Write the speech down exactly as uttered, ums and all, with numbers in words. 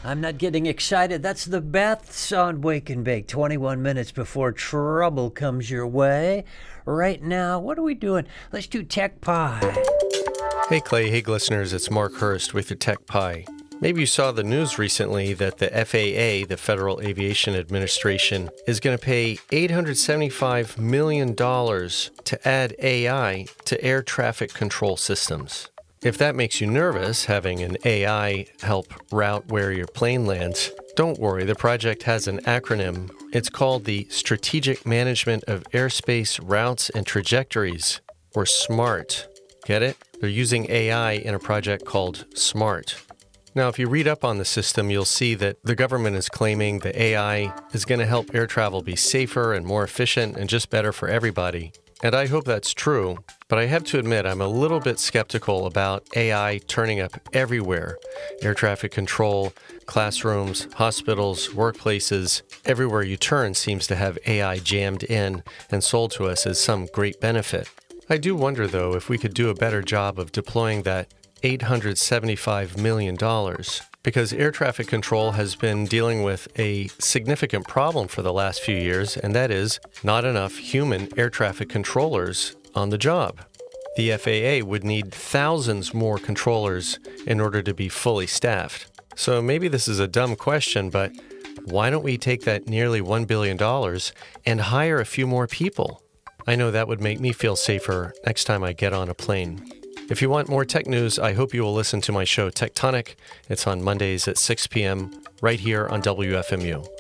I'm not getting excited. That's the Beths on Wake and Bake. twenty-one minutes before trouble comes your way. Right now, what are we doing? Let's do Tech Pie. Hey Clay, hey listeners, it's Mark Hurst with your Tech Pie. Maybe you saw the news recently that the F A A, the Federal Aviation Administration, is going to pay eight hundred seventy-five million dollars to add A I to air traffic control systems. If that makes you nervous, having an A I help route where your plane lands, don't worry, the project has an acronym. It's called the Strategic Management of Airspace Routes and Trajectories, or SMART. Get it? They're using A I in a project called SMART. Now, if you read up on the system, you'll see that the government is claiming the A I is going to help air travel be safer and more efficient and just better for everybody. And I hope that's true, but I have to admit I'm a little bit skeptical about A I turning up everywhere. Air traffic control, classrooms, hospitals, workplaces, everywhere you turn seems to have A I jammed in and sold to us as some great benefit. I do wonder, though, if we could do a better job of deploying that eight hundred seventy-five million dollars, because air traffic control has been dealing with a significant problem for the last few years, and that is not enough human air traffic controllers on the job. The F A A would need thousands more controllers in order to be fully staffed. So maybe this is a dumb question, but why don't we take that nearly one billion dollars and hire a few more people? I know that would make me feel safer next time I get on a plane. If you want more tech news, I hope you will listen to my show Tectonic. It's on Mondays at six p.m. right here on W F M U.